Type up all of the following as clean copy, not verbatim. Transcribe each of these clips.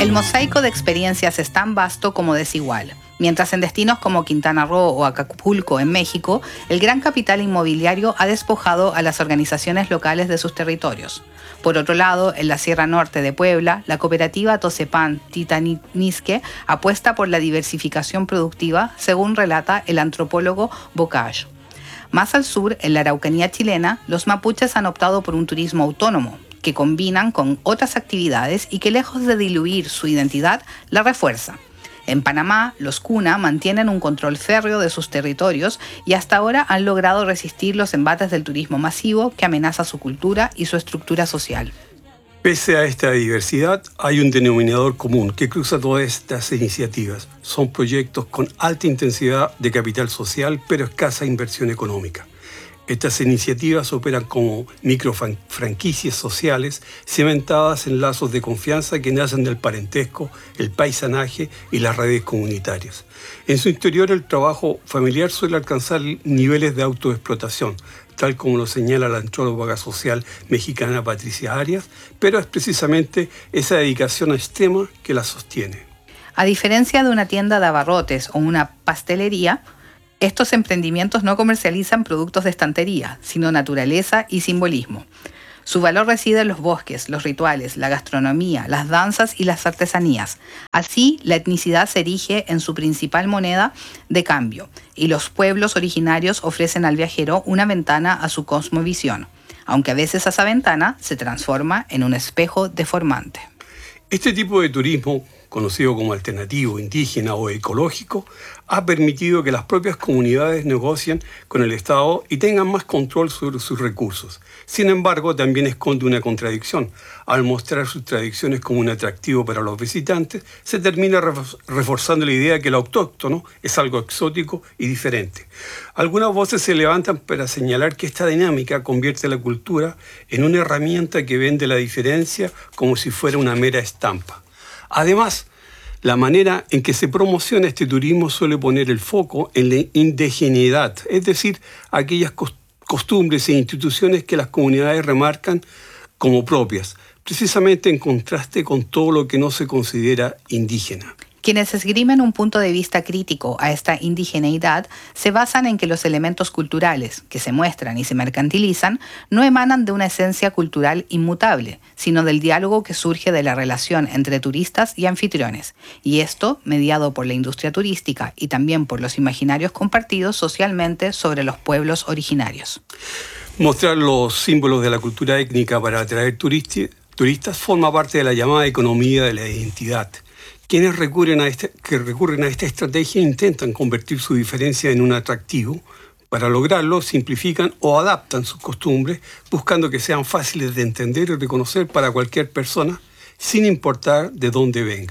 El mosaico de experiencias es tan vasto como desigual. Mientras en destinos como Quintana Roo o Acapulco, en México, el gran capital inmobiliario ha despojado a las organizaciones locales de sus territorios. Por otro lado, en la Sierra Norte de Puebla, la cooperativa Tosepan Titanisque apuesta por la diversificación productiva, según relata el antropólogo Bocage. Más al sur, en la Araucanía chilena, los mapuches han optado por un turismo autónomo, que combinan con otras actividades y que, lejos de diluir su identidad, la refuerza. En Panamá, los Kuna mantienen un control férreo de sus territorios y hasta ahora han logrado resistir los embates del turismo masivo que amenaza su cultura y su estructura social. Pese a esta diversidad, hay un denominador común que cruza todas estas iniciativas. Son proyectos con alta intensidad de capital social, pero escasa inversión económica. Estas iniciativas operan como microfranquicias sociales cimentadas en lazos de confianza que nacen del parentesco, el paisanaje y las redes comunitarias. En su interior, el trabajo familiar suele alcanzar niveles de autoexplotación, tal como lo señala la antropóloga social mexicana Patricia Arias, pero es precisamente esa dedicación extrema que la sostiene. A diferencia de una tienda de abarrotes o una pastelería, estos emprendimientos no comercializan productos de estantería, sino naturaleza y simbolismo. Su valor reside en los bosques, los rituales, la gastronomía, las danzas y las artesanías. Así, la etnicidad se erige en su principal moneda de cambio, y los pueblos originarios ofrecen al viajero una ventana a su cosmovisión, aunque a veces esa ventana se transforma en un espejo deformante. Este tipo de turismo, conocido como alternativo, indígena o ecológico, ha permitido que las propias comunidades negocien con el Estado y tengan más control sobre sus recursos. Sin embargo, también esconde una contradicción. Al mostrar sus tradiciones como un atractivo para los visitantes, se termina reforzando la idea de que lo autóctono es algo exótico y diferente. Algunas voces se levantan para señalar que esta dinámica convierte la cultura en una herramienta que vende la diferencia como si fuera una mera estampa. Además, la manera en que se promociona este turismo suele poner el foco en la indigeneidad, es decir, aquellas costumbres e instituciones que las comunidades remarcan como propias, precisamente en contraste con todo lo que no se considera indígena. Quienes esgrimen un punto de vista crítico a esta indigeneidad se basan en que los elementos culturales que se muestran y se mercantilizan no emanan de una esencia cultural inmutable, sino del diálogo que surge de la relación entre turistas y anfitriones, y esto mediado por la industria turística y también por los imaginarios compartidos socialmente sobre los pueblos originarios. Mostrar los símbolos de la cultura étnica para atraer turistas forma parte de la llamada economía de la identidad. Quienes recurren a esta estrategia intentan convertir su diferencia en un atractivo. Para lograrlo, simplifican o adaptan sus costumbres, buscando que sean fáciles de entender y reconocer para cualquier persona, sin importar de dónde venga.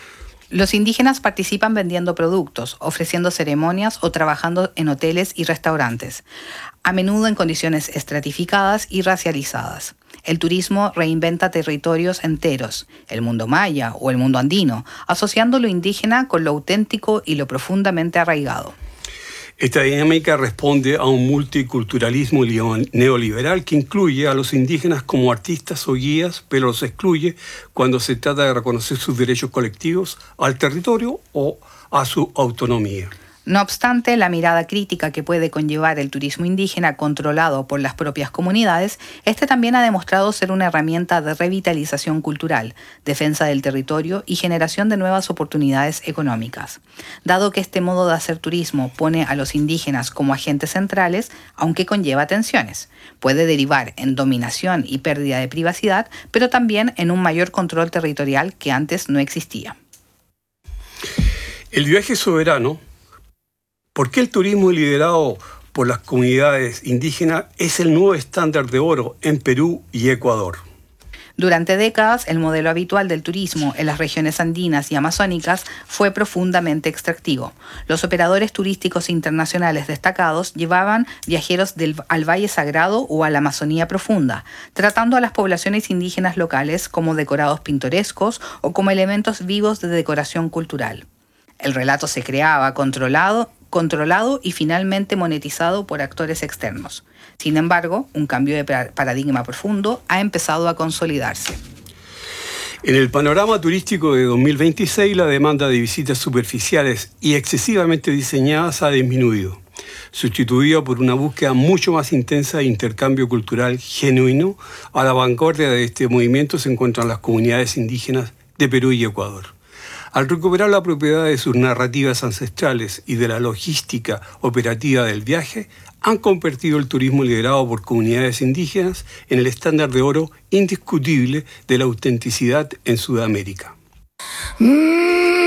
Los indígenas participan vendiendo productos, ofreciendo ceremonias o trabajando en hoteles y restaurantes, a menudo en condiciones estratificadas y racializadas. El turismo reinventa territorios enteros, el mundo maya o el mundo andino, asociando lo indígena con lo auténtico y lo profundamente arraigado. Esta dinámica responde a un multiculturalismo neoliberal que incluye a los indígenas como artistas o guías, pero los excluye cuando se trata de reconocer sus derechos colectivos al territorio o a su autonomía. No obstante, la mirada crítica que puede conllevar el turismo indígena controlado por las propias comunidades, este también ha demostrado ser una herramienta de revitalización cultural, defensa del territorio y generación de nuevas oportunidades económicas. Dado que este modo de hacer turismo pone a los indígenas como agentes centrales, aunque conlleva tensiones, puede derivar en dominación y pérdida de privacidad, pero también en un mayor control territorial que antes no existía. El viaje soberano. ¿Por qué el turismo liderado por las comunidades indígenas es el nuevo estándar de oro en Perú y Ecuador? Durante décadas, el modelo habitual del turismo en las regiones andinas y amazónicas fue profundamente extractivo. Los operadores turísticos internacionales destacados llevaban viajeros al Valle Sagrado o a la Amazonía profunda, tratando a las poblaciones indígenas locales como decorados pintorescos o como elementos vivos de decoración cultural. El relato se creaba controlado y finalmente monetizado por actores externos. Sin embargo, un cambio de paradigma profundo ha empezado a consolidarse. En el panorama turístico de 2026, la demanda de visitas superficiales y excesivamente diseñadas ha disminuido, sustituida por una búsqueda mucho más intensa de intercambio cultural genuino. A la vanguardia de este movimiento se encuentran las comunidades indígenas de Perú y Ecuador. Al recuperar la propiedad de sus narrativas ancestrales y de la logística operativa del viaje, han convertido el turismo liderado por comunidades indígenas en el estándar de oro indiscutible de la autenticidad en Sudamérica.